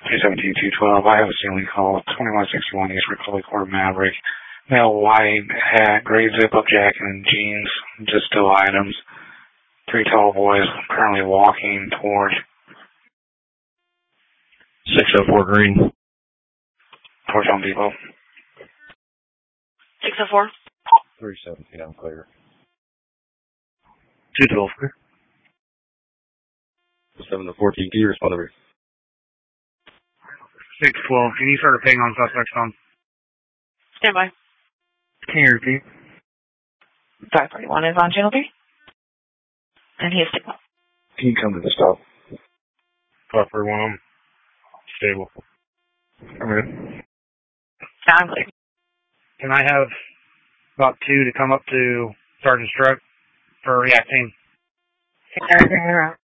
217-212. I have a ceiling call. 2161 East Republic Court Maverick. Male white hat, gray zip-up jacket and jeans. Just still items. 3 tall boys currently walking towards 604 Green. Towards Home Depot. 604. 317, I'm clear. 212 clear. 7 to 14, can you respond to me? 612, can you start a ping on suspect's phone? Stand by. Can you repeat? 541 is on channel 3. And he is stable. Can you come to the stop? 541, stable. I'm good. I'm clear. Can I have about 2 to come up to Sergeant's truck for reacting? Turn around.